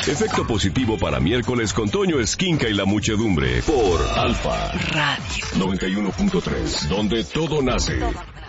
Efecto positivo para miércoles con Toño Esquinca y la muchedumbre por Alfa Radio 91.3, donde todo nace.